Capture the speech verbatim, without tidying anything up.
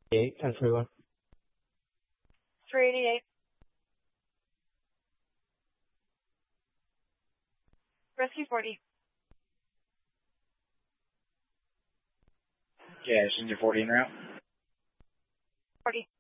eight, ten forty-one. three eighty-eight. Rescue forty. Yeah, Ginger forty en route. forty.